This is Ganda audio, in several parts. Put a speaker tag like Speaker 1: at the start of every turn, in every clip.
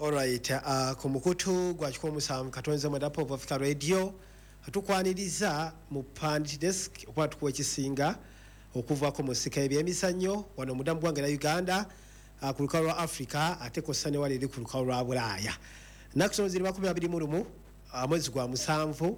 Speaker 1: Alright, ku mukutu gwa kikomusanvu katonze mu Dapo of Africa Radio atukwaniriza mu Pand Desk okwatukuwa ekisinga okuva ku musika ebyemisanyo wano mu Damu gwange na Uganda ku lukalu lwa Africa ate ko sane wali ku lukalu lwa Bulaya. Nakusonzi 21 mwezi gwa musanvu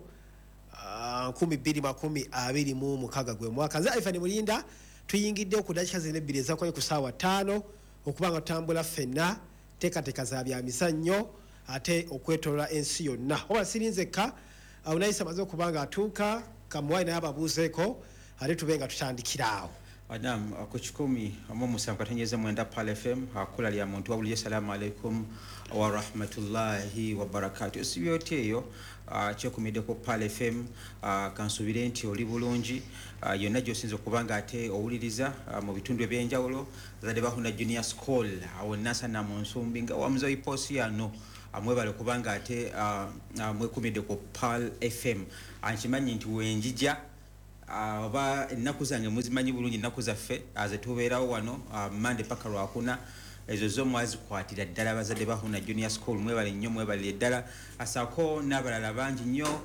Speaker 1: 2026 gwe mwaka nza ifani mulinda tuyingidde okudakika zine bbiri ezakwaye ku ssaawa 5 okubanga tutambula ffenna teka za bya misanyo ate okwetolola ensi yonna oba sirinzeka unayisa maze okubanga atuuka kamuwayi naye ababuuzeeko ate tubenga tutandikiraawo
Speaker 2: Adam ku 10 musanvu katenyeza mwenda Pal FM akula lya muntu wabuli assalamu alaikum wa rahmatullahi wa barakatuh sibyoteyo kyekumide ku Pal FM kansubire nti oli bulungi yonna gyosinza okubanga ate owuliriza mu bitundu ebyenjawulo zadde bahuna junior school awo nasa na munsumbi nga wamuzo iposi yano amwebale kubanga ate mwekumide ku Pal FM anchimanyi nti wenjija aba ennaku zange muzimanyi bulungi ennaku zaffe azetubeerawo wano Monday paka lwakuna ezo zo mwazi kwatira ddala bazadde bahuna junior school mwebale nnyo mwebale ddala asako n'abalala bangi nnyo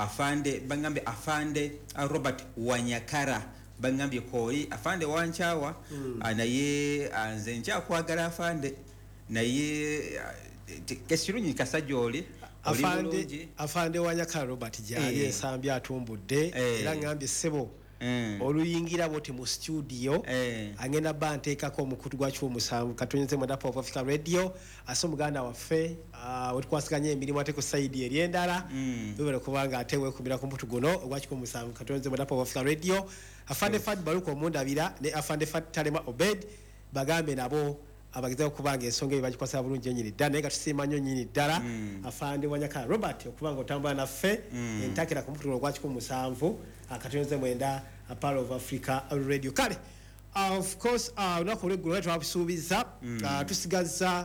Speaker 2: afande Robert Wanyakara bangambye kooli afande wanchawa naye nze nkyakwagala afande naye kesirunyi kasajoli
Speaker 1: afande Wanyakara Robert jali ensambi atumbudde era ngambye sebo oluyingira bote mu studio angenda banteekako omukutu gwa kyomusanvu katonyeze mu Dapo of Africa Radio aso muganda waffe wetwasiganye emirimu ate ku side eri endala bibere kubanga ate wekumira ku mputu guno ogwa kyomusanvu katonyeze mu Dapo of Africa Radio afande Fad Baruko omundabira ne afande Fad Talema Obed bagambe nabo abagize okubanga ensonga ebagikwasa bulungi nyinyi ddala naye katusiima nnyo nyinyi ddala afande Wanyakara Robert okubanga otambula naffe entakira ku mputu ogwa kyomusanvu akatonze mwenda Pal of Africa Radio kale of course unako regular wetu abisubiza tusigaza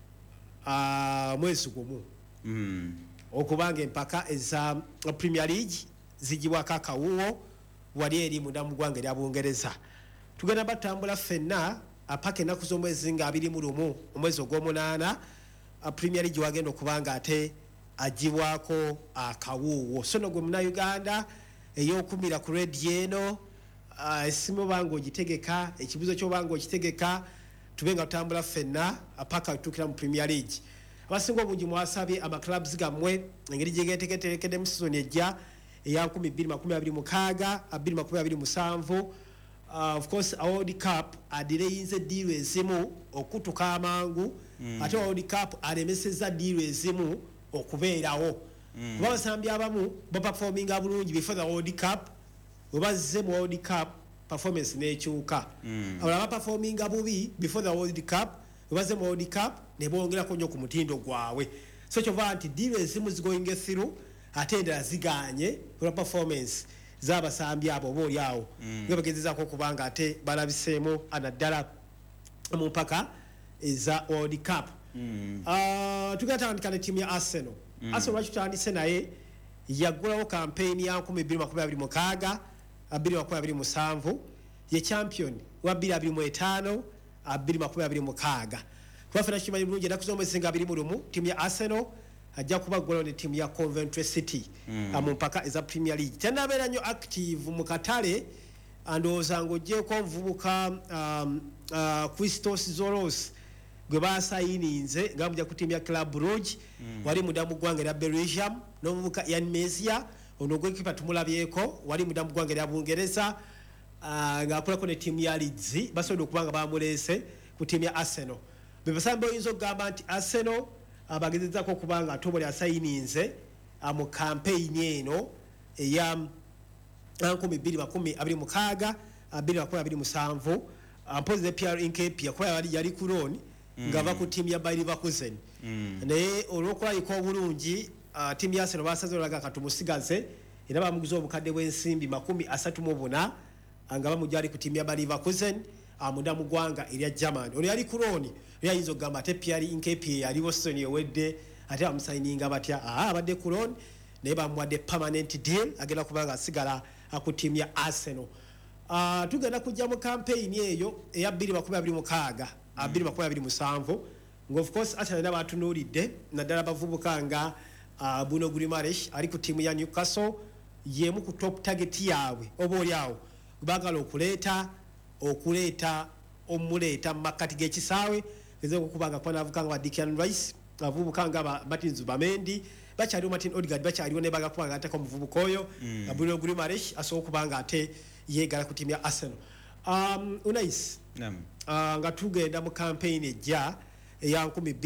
Speaker 1: mwezi gumu okubanga empaka eza Premier League zijiwa kakawuwo wali eri mu Damu gwange lya Bungereza tugenda batambula ffenna apake naku z'omwezi nga 21 omwezi ogw'omunaana Premier League wagenda okubanga ate ajiwako akawuwo sono gwe muna Uganda eyokumira ku radio eno esimu bango ogitegeka ekibuzo kyo bango okitegeka tubenga tutambula ffenna apaka tutukira mu Premier League abasinga obungi mwasabye ama clubs gamwe engeri gyegetegeterekede mu season ejja eya 2026 2027 of course World Cup adireyinze deal ezimu okutuka amangu ate World Cup alemeseza deal ezimu okubeerawo babasambi abamu baperforming abulungi before the World Cup webazze mu World Cup performance nekyuka abala performing abubi before the World Cup webazze mu World Cup ne bongerako nnyo ku mutindo gwabwe so kyova nti deal ezimu going through ate endala ziganye for performance z'abasambi abo boli awo ngebagezezaako okubanga ate balabiseemu anaddala mu mpaka eza World Cup tugatandika ne tiimu ya Arsenal Arsenal lwakitandise naye yaggulawo campaign ya 2026 2027 ye champion wa 2025 2026 twafuna kimanyi bulungi ennaku z'omwezi nga 21 tiimu ya Arsenal ajja kubaggulawo ne tiimu ya Coventry City mu mpaka eza Premier League tenabeera nnyo active mu katale andowooza ng'oggyeko omuvubuka Christos Zoros gwe basayininze nga mujja ku tiimu ya Club Brugge wali mu Damu gwange lya Belgium n'omuvubuka Ian Mezia ono gwekipa tumulabyeko wali mu Damu gwange lya Bungereza ng'akolako ne tiimu ya Leeds basobodde okubanga bamuleese ku tiimu ya Arsenal bebasambe oyinza okugamba nti Arsenal abagezezaako okubanga atobole asayininze mu campaign eno eya 2026 2027 mpozi ne Pierre Nketiah kuba yali ku loan ngava ku tiimu ya Bayer Leverkusen naye olw'okulayiko obulungi tiimu ya Arsenal basaze olaga katumusigaze era bamuguza obukadde bw'ensimbi 34 nga bamujjali ku tiimu ya Bayer Leverkusen mu Damu gwanga erya Germany ono yali ku loan yayinza okugamba ate Pierre Nketiah yaliwo season ewedde ate bamusayininga batya abadde ku loan naye bamuwadde permanent deal agenda kubanga asigala ku tiimu ya Arsenal tugenda kujja mu campaign eyo eya 2026 2027 of course Arsenal na batunulidde naddala bavubuka nga Bruno Guimaraes ali ku timu ya Newcastle yemu ku top target yaabwe oboolyawo bagala okuleeta omuleeta makati g'ekisaawe ezo okubanga kwa navuka nga Declan Rice avubuka nga Martin Zubamendi bakyaliwo Martin Odegaard bakyaliwo ne bagakubanga atako omuvubuka oyo Bruno Guimaraes asobola okubanga ate yeegala ku timu ya Arsenal. Unais nga tugenda mu campaign ejja eya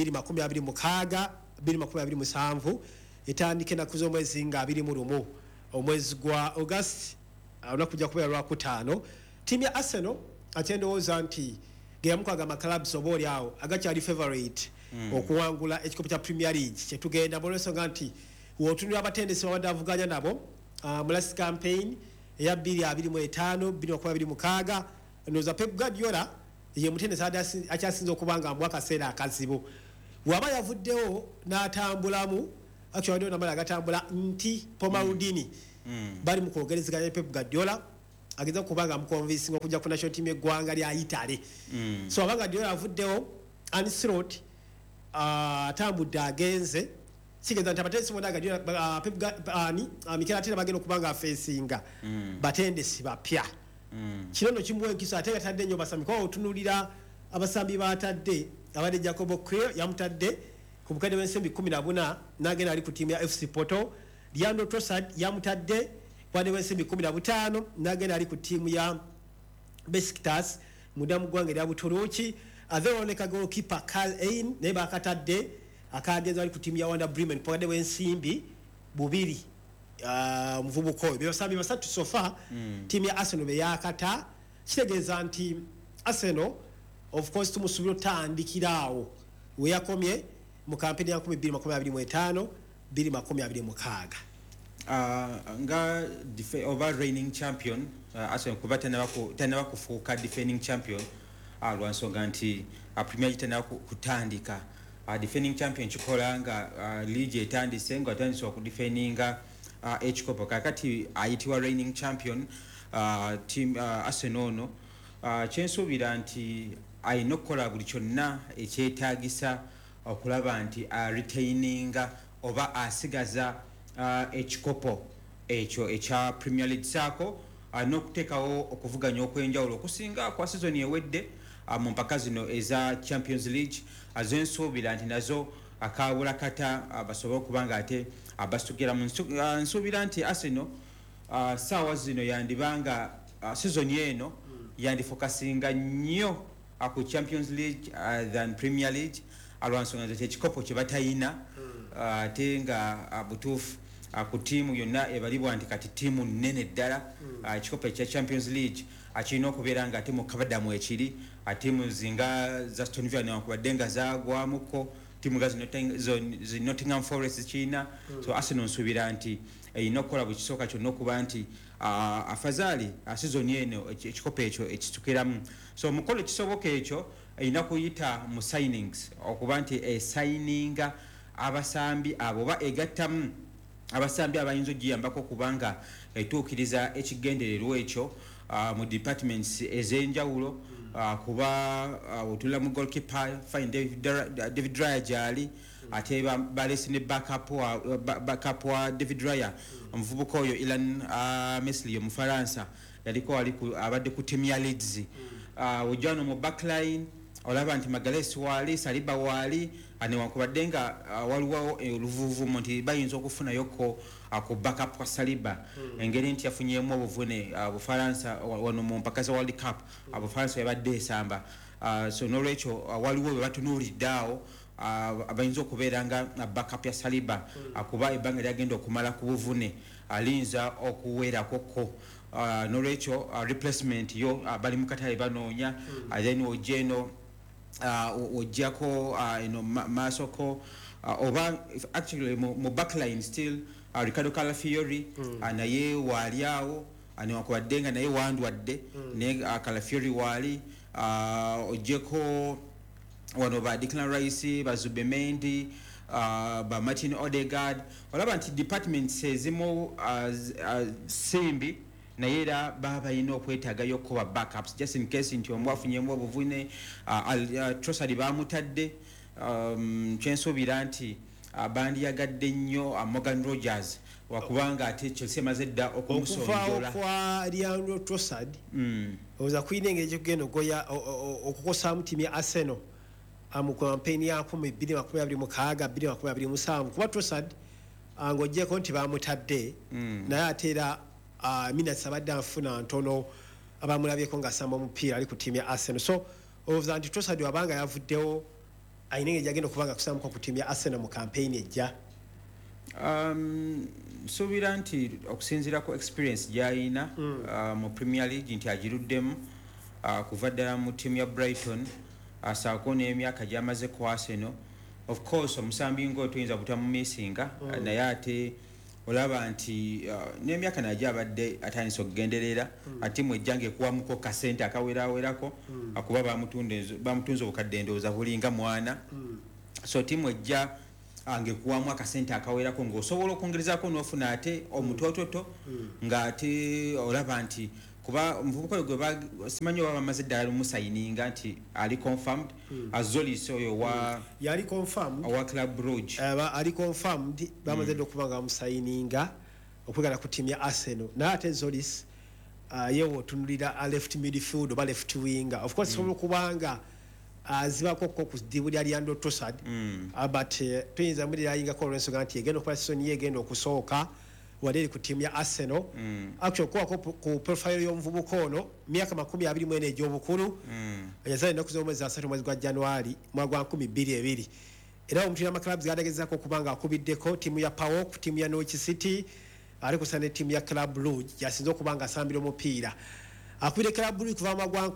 Speaker 1: 2026-2027 etandike na kuzo mwezi nga 21 omwezi gwa August unakujja kubeera Lwakutaano. Timu ya Arsenal atendowooza nti geyamukaga clubs obooli awo agakyali favorite okuwangula ekikopo kya Premier League kyetugenda bolwensonga nti wotunula abatendesi babadde avuganya nabo mu last campaign eya 2025-2026 noza Pep Guardiola ye mutendesi akyasinza okubanga mu akaseera akazibu waba yavuddewo n'atambulamu actually namala agatambula nti Pomarudini bali mu kwogerezeganya Pep Guardiola ageza kubanga mu convincing okujja ku national team eggwanga lya Italy. So abanga Guardiola avuddewo Ancelotti atambudde agenze sigeza nti abatendesi bonna Guardiola Pep Mikel Arteta bagenda okubanga afeesinga batendesi bapya. Kino no kimuwa enkisa ate yatadde nnyo basambi kwa otunulira abasambi batadde abadde Jacobo Creel yamutadde ku bukadde bw'ensimbi 14 n'agenda ali ku timu ya FC Porto. Leandro Trossard yamutadde bukadde bw'ensimbi 15 n'agenda ali ku timu ya Besiktas mudamu gwange lya Buturuki. Atheroneka goalkeeper Karl Ain naye bakatadde akagenza ali ku timu ya Werder Bremen bukadde bw'ensimbi 2 muvubuka oyo bebasambi basatu sofa timu ya Arsenal beyakata kitegeeza nti Arsenal of course tumusubira otandikiraawo weyakomye mu kampeni ya 2025-2026
Speaker 2: nga over reigning champion Arsenal kuba tena kufuuka defending champion lwansonga nti Premier League tena kutandika defending champion kikola nga league etandise nga atandise okudefendinga ekikopo kakati ayitibwa reigning champion team Arsenal no kyensuubira nti ayina okukola buli kyonna ekyetaagisa okulaba nti retaininga oba asigaza ekikopo ekyo ekya Premier League saako n'okuteekawo okuvuganya okwenjawulo okusinga kwa season ewedde mu mpaka zino eza Champions League azensuubira nti nazo akaabula kata basobole okubanga ate abasukira mu nsuubira nti Arsenal saawa zino yandibanga season eno yandifokasinga nnyo ku Champions League than Premier League alwansonga nti ekikopo kye batayina ate nga butuufu ku tiimu yonna ebalibwa nti kati tiimu nnene ddala ekikopo ekya Champions League akirina okubeera nga ate mu kabadamu ekiri tiimu zinga za Aston Villa newankubadde nga zaagwamuko timu nga zi Nottingham Forest China so Arsenal nsuubira nti erina okukola buli kisooka kyonna okuba nti afazaali season eno ekikopo ekyo ekitukiramu so mukolo ekisoboka ekyo erina kuyita mu signings okuba nti esayininga abasambi abo oba egattamu abasambi abayinza okugiyambako okubanga etuukiriza ekigendererwa ekyo mu departments ez'enjawulo kuba otula mu goalkeeper fine David Raya gyali ate balesi ne backup wa David Raya omuvubuka oyo Ilan Mesli omufaransa yaliko abadde ku timu ya Leeds ojjano mu backline olaba nti Magalhaes waali Saliba waali newankubadde nga waliwo oluvuuvumu nti bayinza okufunayoko ku backup kwa Saliba engeri nti yafunyemu obuvune Bufaransa wano mu mpaka za World Cup Bufaransa yabadde esamba so n'olwekyo waliwo bwe batunuuliddeawo abayinza okubeera nga backup ya Saliba kuba ebbanga lyagenda okumala ku buvune alinza okuweerakoko n'olwekyo replacement yo bali mu katale banoonya then ojeno ojjako Masoko oba actually mu backline still Ricardo Calafiori naye waali awo newankubadde nga naye wandwadde naye Calafiori waali ojjeko wano ba Declan Rice ba Zubimendi ba Martin Odegaard olaba nti departments ezimu simbi naye era baba bayina okwetaagayo okuba backups just in case nti omu afunyemu obuvune Trossard bamutadde kyensuubira nti bandiyagadde nnyo Morgan Rogers wakubanga ate Chelsea maze dda okumusonjola
Speaker 1: kwa Leandro Trossard oza kuinenge ekigendo goya okukosamu timu ya Arsenal mu campaign ya 2026 kuba Trossard ng'ogyeko nti bamutadde naye ateera minutes abadde anfuna ntono abamulabyeko ng'asamba omupiira ali ku timu ya Arsenal so olowooza nti Trossard wabanga yavuddewo ayina engeri gyagenda okubanga akusamuka ku timu ya Arsenal mu campaign ejja
Speaker 2: nsuubira nti okusinziira ku experience gy'ayina mu Premier League nti agiruddemu kuva ddala mu timu ya Brighton asaako n'emyaka gy'amaze ku Arsenal of course omusambi ngo tuyinza butamumisinga naye ate olaba nti n'emyaka najja abadde atandise okugenderera ati mwejjange kuwamuko kasente akawerawerako akuba bamutunze obukadde endowooza bulinga mwana so timu ejja angekuwamu akasente akawerako ng'osobola okwongerezako n'ofuna ate omutoototo ng'ate olaba nti kuba omuvubuka oyo gwe simanyi oba bamaze ddala lumusayininga nti ali confirmed Azolis oyo
Speaker 1: yali confirmed
Speaker 2: owa Club Brugge
Speaker 1: ali confirmed bamaze dda okuba nga bamusayininga okwegala ku timu ya Arsenal naye ate Zolis yewe otunulira left midfield oba left winger of course sobola okubanga azibako ku ddibu lya Leandro Trossard but tuyinza mulirayingako olw'ensonga nti egenda okuba season ye egenda okusooka wadde ku timu ya Arsenal actually kuwako ku profile y'omuvubuka ono myaka 24 egy'obukulu yazala ennaku z'omwezi 3 mwezi gwa January mwaka gwa 2022 era omutuira amakilabs gategeezako okubanga akubiddeko timu ya PAOK timu ya Norwich City ali kusana timu ya Club Brugge yasinze okubanga asambira omupiira akubidde Club Brugge kuva mwaka gwa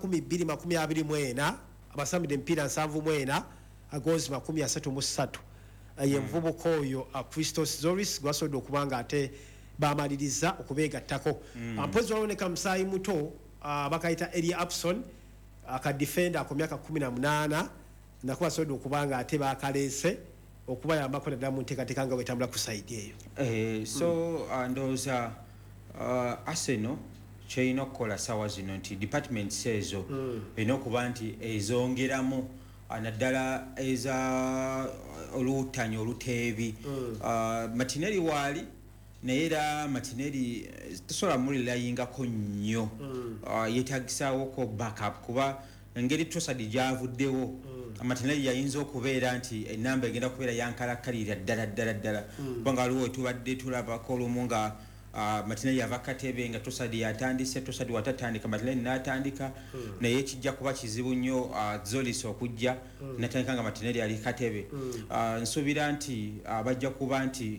Speaker 1: 2024 abasambidde emipiira 74 agoozi 33 ye muvubuka oyo Christos Zoris gwasobodde okubanga ate bamaliriza okubeegattako mpozi waboneka musaayi muto bakayita Elia Upson akadefenda ku myaka 18 nakuba asobodde okubanga ate bakaleese okubayambako naddala mu nteekateeka nga bwetambula ku sayidi eyo
Speaker 2: so ndowooza Arsenal kyerina okukola sawa zino nti departments ezo erina okuba nti ezongeramu naddala eza oluwutanyi oluteebi Martinelli waali naye era Martinelli tosobola mulilayingako nnyo yeetagisaawo backup kuba engeri Trossard gyavuddewo Martinelli yayinza okubeera nti enamba egenda kubeera yankalakkalira ddala kubanga waliwo tubadde tulabako olumu nga Martinelli yava katebe nga Trossard yatandise Trossard watatandika Martinelli n'atandika naye kijja kuba kizibu nnyo Zolis okujja n'atandika nga Martinelli ali katebe nsuubira nti bajja kuba nti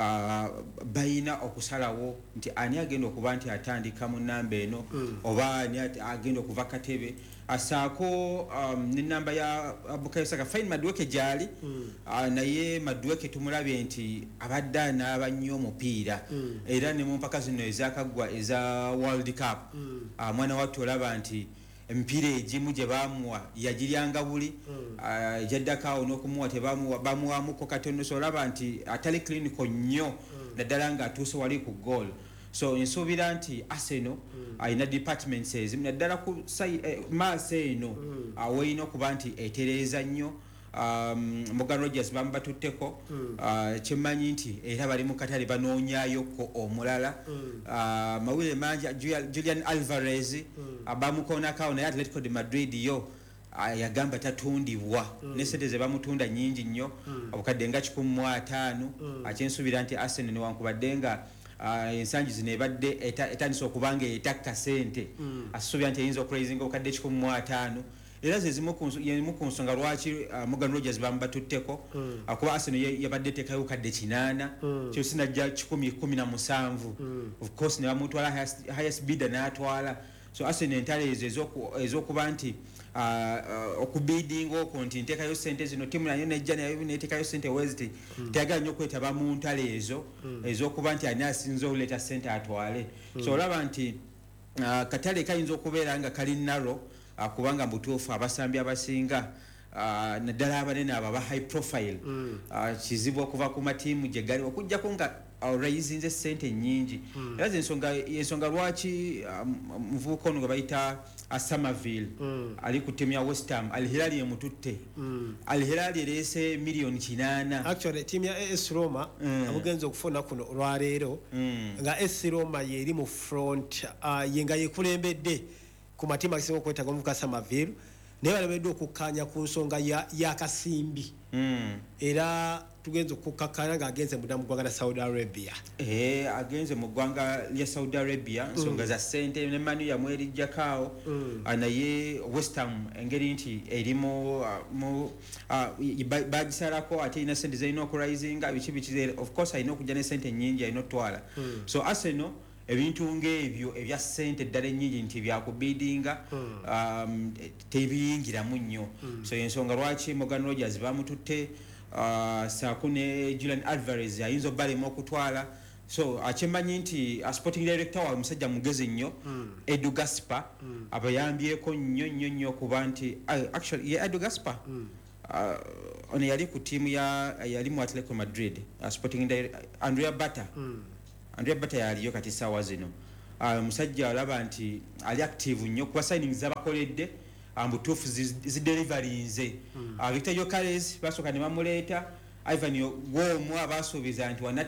Speaker 2: bayina okusalawo nti ani agenda okuba nti atandika mu nnamba eno oba ani agenda okuva katebe asaako n'ennamba ya Bukayo Saka fine Madueke gyali naye Madueke tumulabye nti abadde anaaba nnyo omupiira era ne mu mpaka zino ezakaggwa eza World Cup mwana wattu olaba nti emipiira egimu gye bamuwa yagiryanga buli gyaddakaawo n'okumuwa bamuwamuko katono so olaba nti atali clinical nnyo naddala ng'atuuse wali ku goal so nsuubira nti Arsenal ayina departments ezimu naddala ku maaso eno weeyina okuba nti etereeza nnyo Morgan Rogers bamubatutteko kyemmanyi nti era bali mu katale banoonyayoko omulala mawulire mangi Julian Alvarez bamukoonakawo naye Atletico de Madrid yo yagamba tatundibwa n'essente ze bamutunda nnyingi nnyo obukadde nga 15 akyensuubira nti Arsenal newankubadde nga ensangi zino ebadde etandise okubanga etakka sente asuubira nti eyinza okuraisinga obukadde 15 era zezimu ku nsonga lwaki Morgan Rogers bamubatutteko kuba Arsenal yabadde tekayo kadde 8 Chelsea najja 17 of course ne bamutwala highest bidder n'atwala so Arsenal entale ez'okuba nti okubidinga okwo nti ntekayo sente zino timu nayo nejja nayo netekayo sente weziti teyagala nnyo okwetaba mu ntale ez'okuba nti ani asinza okuleeta sente atwale so olaba nti katale kayinza okubeera nga kali naro kubanga mbutuufu abasambi abasinga naddala abanene abo aba high profile kizibu okuva ku matiimu gye gali okujjako nga raisinze sente nyingi era ensonga lwaki muvubuka ono gwe bayita Summerville ali ku timu ya West Ham Al Hilal emututte Al Hilal erese milioni 8
Speaker 1: actually timu ya AS Roma abugenza okufuna kuno olwaleero nga AS Roma yeri mu front yenga yekulembedde ku matimu akisinga okwetaaga omuvubuka Summerville naye balemeddwa okukkaanya ku nsonga ya kasimbi era tugenze okukakkanya ng'agenze mu ggwanga lya Saudi Arabia
Speaker 2: agenze mu ggwanga lya Saudi Arabia nsonga za ssente ne Manu yamwerijjakaawo naye West Ham engeri nti erimu bagisalako ate erina ssente zirina okurisinga biki of course alina okujja ne ssente nnyingi alina otwala so Arsenal ebintu ng'ebyo ebya ssente ddala ennyingi nti byakubidinga tebiyingiramu nnyo so ensonga lwaki Morgan Rogers bamututte Sakune Julian Alvarez ayinza obbalemu okutwala so akyemanyi nti sporting director wa musajja mugezi nnyo Edu Gaspar abayambyeko nnyo kuba nti actually Edu Gaspar ono yali ku tiimu yali mu Atletico Madrid sporting director Andrea Bata yaliyo kati sawa zino musajja alaba nti ali active nnyo kuba signings abakoledde ambutuufu zideliverinze Victor Yokeres basooka ne bamuleeta Ivan Gwomu abasuubiza nti